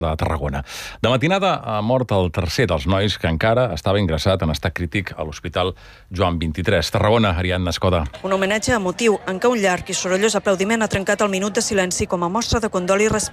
de Tarragona. De matinada ha mort el tercer dels nois que encara estava ingressat en estat crític a l'Hospital Joan XXIII. Tarragona, Ariadna Escoda. Un homenatge emotiu en què un llarg i sorollós aplaudiment ha trencat el minut de silenci com a mostra de condol i respecte.